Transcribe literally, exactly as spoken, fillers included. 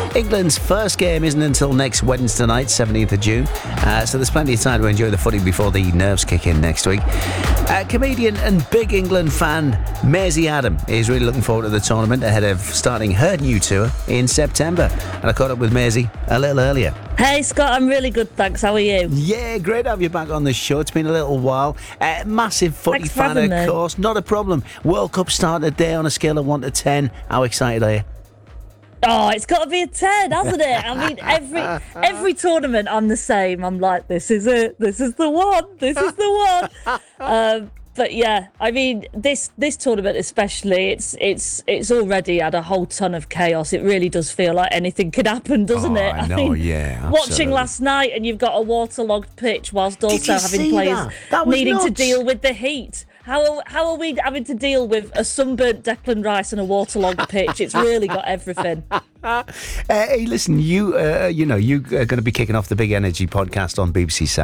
England's first game isn't until next Wednesday night, seventeenth of June, uh, so there's plenty of time to enjoy the footy before the nerves kick in next week. Uh, comedian and big England fan Maisie Adam is really looking forward to the tournament ahead of starting her new tour in September. And I caught up with Maisie a little earlier. Hey Scott, I'm really good, thanks. How are you? Yeah, great to have you back on the show. It's been a little while. Uh, massive footy Thanks for fan, having of me. course. Not a problem. World Cup started today on a scale of one to ten. How excited are you? Oh, it's got to be a ten, hasn't it? I mean, every every tournament I'm the same. I'm like, this is it. This is the one. This is the one. Um, but yeah, I mean, this this tournament especially, it's it's it's already had a whole ton of chaos. It really does feel like anything could happen, doesn't Oh, it? I know, mean, yeah, Watching absolutely. last night, and you've got a waterlogged pitch, whilst Did also you having see players that? That was needing to nuts. deal with the heat. How are, how are we having to deal with a sunburnt Declan Rice and a waterlogged pitch? It's really got everything. Uh, hey, listen, you uh, you know, you are going to be kicking off the Big Energy podcast on B B C Sound.